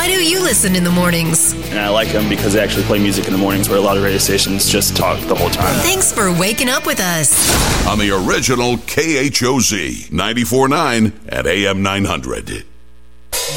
Why do you listen in the mornings? And I like them because they actually play music in the mornings where a lot of radio stations just talk the whole time. Thanks for waking up with us. On the original KHOZ 94.9 at AM 900.